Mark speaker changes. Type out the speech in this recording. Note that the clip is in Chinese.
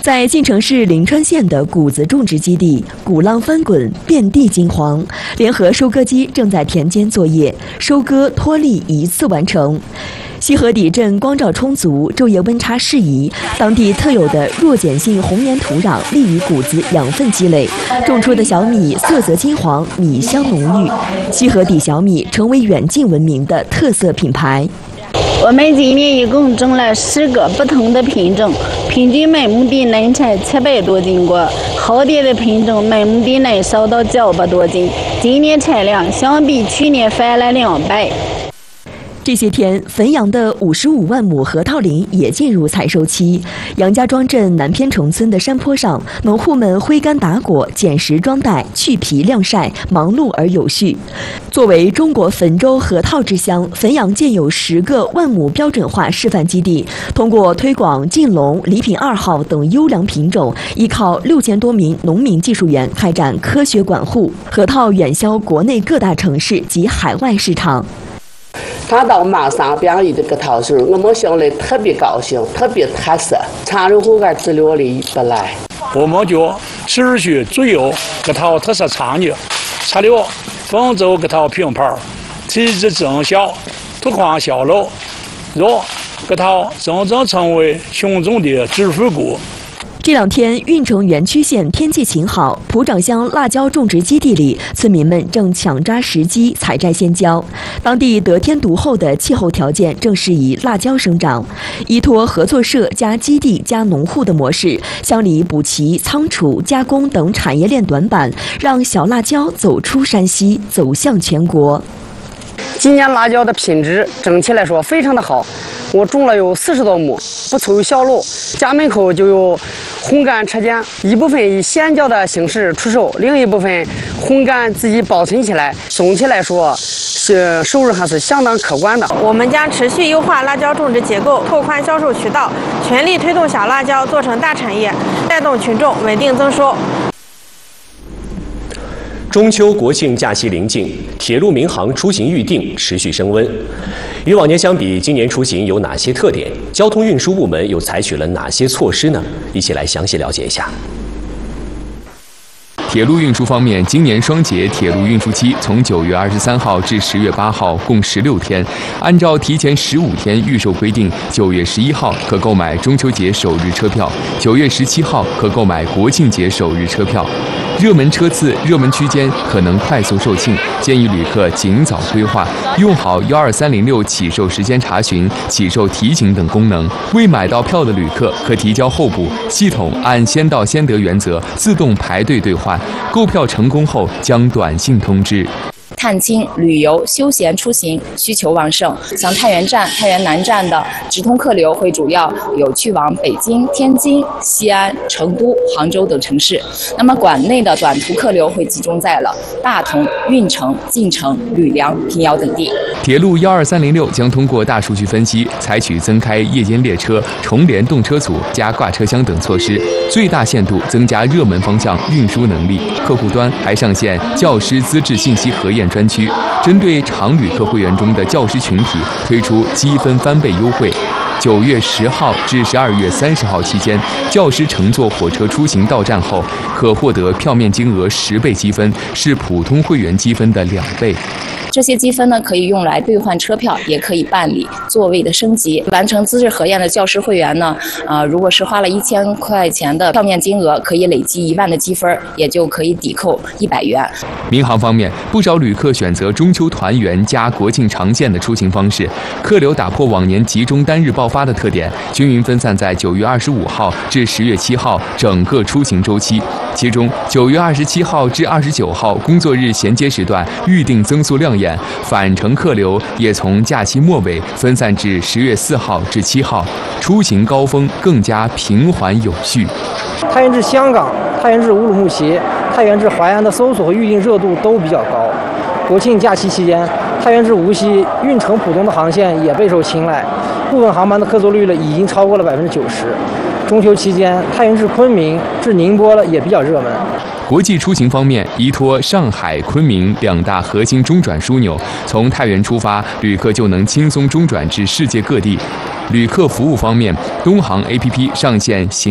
Speaker 1: 在晋城市临川县的谷子种植基地，鼓浪翻滚，遍地金黄，联合收割机正在田间作业，收割脱粒一次完成。西河底镇光照充足，昼夜温差适宜，当地特有的弱碱性红棉土壤利于谷子养分积累，种出的小米色泽金黄，米香浓郁。西河底小米成为远近闻名的特色品牌。
Speaker 2: 我们今年一共种了10个不同的品种，平均每亩地能产700多斤果，好点的品种每亩地能收到900多斤。今年产量相比去年翻了2倍。
Speaker 1: 这些天，汾阳的55万亩核桃林也进入采收期。杨家庄镇南偏城村的山坡上，农户们挥竿打果、捡拾装袋、去皮晾晒，忙碌而有序。作为中国汾州核桃之乡，汾阳建有10个万亩标准化示范基地，通过推广晋龙、礼品2号等优良品种，依靠6000多名农民技术员开展科学管护，核桃远销国内各大城市及海外市场。
Speaker 3: 看到马上变异的核桃时，我们心里特别高兴，特别踏实。常人户外资料里不来。
Speaker 4: 我们就持续追有核桃特色产业，策略汾州核桃品牌，体质增效，拓宽销路，让核桃真正成为群众的致富谷。
Speaker 1: 这2天，运城垣曲县天气晴好，蒲掌乡辣椒种植基地里，村民们正抢抓时机采摘鲜椒。当地得天独厚的气候条件正适宜辣椒生长。依托合作社加基地加农户的模式，乡里补齐仓储、加工等产业链短板，让小辣椒走出山西，走向全国。
Speaker 5: 今年辣椒的品质整体来说非常的好。我种了有40多亩，不愁销路，家门口就有烘干车间，一部分以鲜椒的形式出售，另一部分烘干自己保存起来。总体来说，收入还是相当可观的。
Speaker 6: 我们将持续优化辣椒种植结构，拓宽销售渠道，全力推动小辣椒做成大产业，带动群众稳定增收。
Speaker 7: 中秋国庆假期临近，铁路民航出行预订持续升温。与往年相比，今年出行有哪些特点？交通运输部门又采取了哪些措施呢？一起来详细了解一下。
Speaker 8: 铁路运输方面，今年双节铁路运输期从9月23号至10月8号，共16天。按照提前15天预售规定，9月11号可购买中秋节首日车票，9月17号可购买国庆节首日车票。热门车次、热门区间可能快速售罄，建议旅客尽早规划，用好12306起售时间查询、起售提醒等功能。未买到票的旅客可提交候补，系统按先到先得原则自动排队兑换。购票成功后将短信通知。
Speaker 9: 探亲、旅游、休闲出行需求旺盛，像太原站、太原南站的直通客流会主要有去往北京、天津、西安、成都、杭州等城市。那么馆内的短途客流会集中在了大同、运城、晋城、吕梁、平遥等地。
Speaker 8: 铁路12306将通过大数据分析，采取增开夜间列车、重联动车组、加挂车厢等措施，最大限度增加热门方向运输能力。客户端还上线教师资质信息核验专区，针对常旅客会员中的教师群体推出积分翻倍优惠。9月10号至12月30号期间，教师乘坐火车出行到站后，可获得票面金额10倍积分，是普通会员积分的2倍。
Speaker 9: 这些积分呢，可以用来兑换车票，也可以办理座位的升级。完成资质核验的教师会员呢，如果是花了1000块钱的票面金额，可以累积1万的积分，也就可以抵扣100元。
Speaker 8: 民航方面，不少旅客选择中秋团圆加国庆长线的出行方式，客流打破往年集中单日爆发的特点，均匀分散在9月25号至10月7号整个出行周期。其中9月27号至29号工作日衔接时段预订增速亮眼，返程客流也从假期末尾分散至10月4号至7号，出行高峰更加平缓有序。
Speaker 10: 太原至香港、太原至乌鲁木齐、太原至淮安的搜索和预订热度都比较高。国庆假期期间，太原至无锡、运城浦东的航线也备受青睐，部分航班的客座率已经超过了90%。中秋期间，太原至昆明、至宁波也比较热门。
Speaker 8: 国际出行方面，依托上海、昆明2大核心中转枢纽，从太原出发，旅客就能轻松中转至世界各地。旅客服务方面，东航 APP 上线行